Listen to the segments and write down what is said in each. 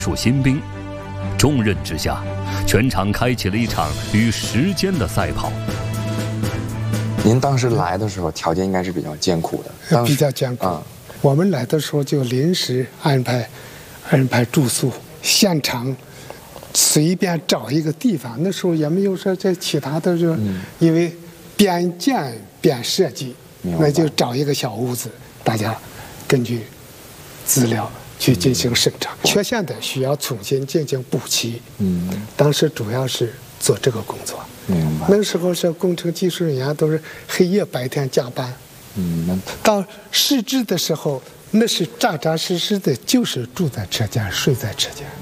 数新兵。重任之下，全场开启了一场与时间的赛跑。 您当时来的时候，条件应该是比较艰苦的。 比较艰苦。我们来的时候就临时安排住宿，现场随便找一个地方。那时候也没有说这其他的，就因为边建边设计，那就找一个小屋子，大家根据资料去进行生产。缺陷的需要重新进行补齐。当时主要是做这个工作。 明白。 那时候是工程技术人员都是黑夜白天加班。到试制的时候，那是扎扎实实的，就是住在车间，睡在车间。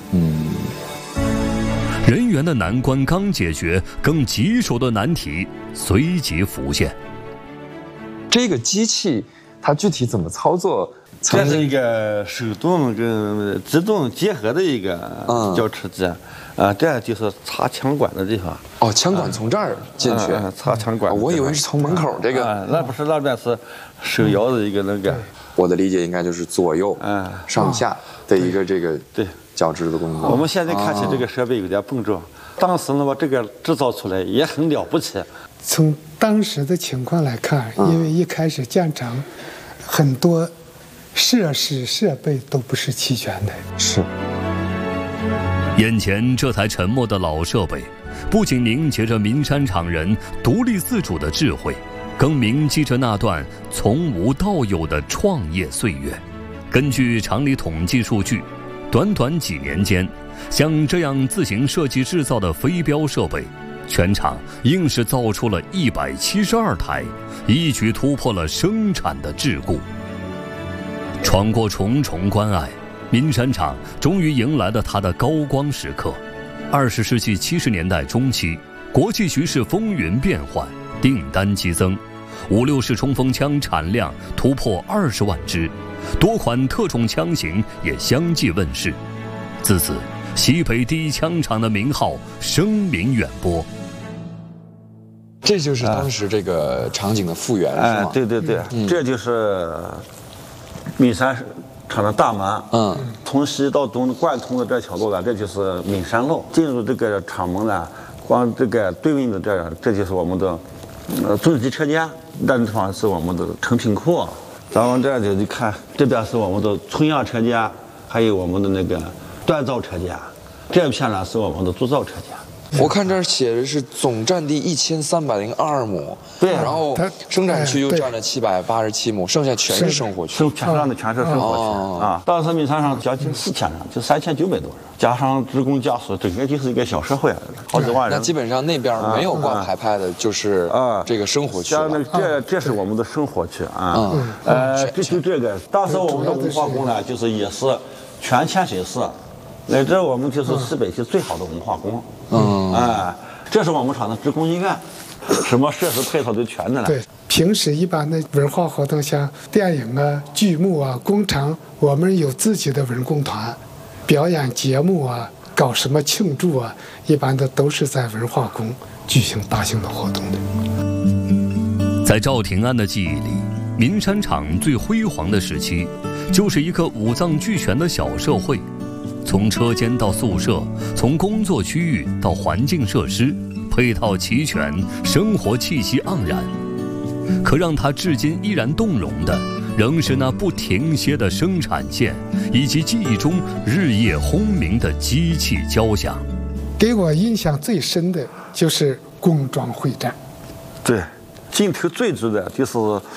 人员的难关刚解决，更棘手的难题随即浮现。 这个机器它具体怎么操作？ 这是一个手动跟自动结合的一个吊车机，这就是插枪管的地方。 哦，枪管从这儿进去， 插枪管。 我以为是从门口这个。 那不是，那边是手摇的一个那个。 我的理解应该就是左右、上下的一个这个交织的工作。 我们现在看起这个设备有点笨重，当时呢，这个制造出来也很了不起。 从当时的情况来看，因为一开始建厂，很多设施设备都不是齐全的。 是。 眼前这台沉默的老设备，不仅凝结着民山厂人独立自主的智慧，更铭记着那段从无到有的创业岁月。根据厂里统计数据，短短几年间，像这样自行设计制造的飞镖设备，全厂硬是造出了172台，一举突破了生产的桎梏。闯过重重关隘，民山厂终于迎来了它的高光时刻。20世纪70年代中期，国际局势风云变幻，订单激增，5、6式冲锋枪产量突破20万支，多款特种枪型也相继问世。自此，西北第一枪厂的名号声名远播。 这就是当时这个场景的复原，是吗？ 对，这就是岷山厂的大门。从西到东贯通的这条路呢，这就是岷山路。进入这个厂门呢，光这个对面的这就是我们的重机车间，那地方是我们的成品库。咱们这就看这边是我们的存样车间，还有我们的那个锻造车间，这片呢是我们的铸造车间。 我看这儿写的是总占地1302亩， 对， 然后生产区又占了787亩，剩下全是生活区， 全上的全是生活区啊。当时岷山上将近4000人，就3900多人，加上职工家属，整个就是一个小社会，好几万人。 那基本上那边没有挂牌牌的，就是这个生活区。 这是我们的生活区啊。就这个，当时我们的文化宫呢，就是也是全黔水市。这我们就是西北区最好的文化宫。这是我们厂的职工医院，什么设施配套都全的了。 对，平时一般的文化活动，像电影啊、剧目啊、工厂，我们有自己的文工团，表演节目啊，搞什么庆祝啊，一般的都是在文化宫举行大型的活动的。 在赵廷安的记忆里，岷山厂最辉煌的时期，就是一个五脏俱全的小社会。从车间到宿舍，从工作区域到环境设施，配套齐全，生活气息盎然。可让他至今依然动容的，仍是那不停歇的生产线，以及记忆中日夜轰鸣的机器交响。 给我印象最深的就是工装会战。 对，镜头最足的就是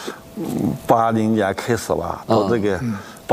80年开始吧，到这个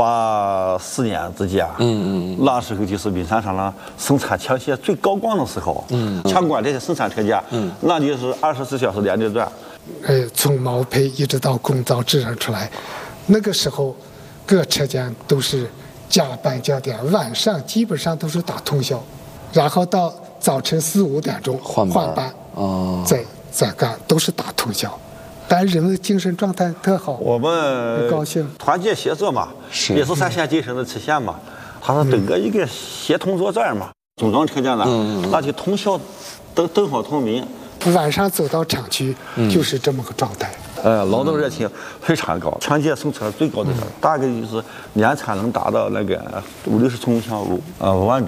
84年之间，那时候就是岷山厂的生产枪械最高光的时候，枪管这些生产车间，那就是24小时连着转。 从毛坯一直到工造制造出来，那个时候各车间都是加班加点，晚上基本上都是打通宵，然后到早晨4、5点钟换班，再干，都是打通宵。但人的精神状态特好， 我们高兴， 团结协作嘛，也是3线精神的体现嘛。它是整个一个协同作战嘛。总装车间呢，那就通宵，灯火通明。 晚上走到厂区就是这么个状态。 劳动热情非常高，全界生产最高的大概就是年产能达到那个50、60冲枪5万支。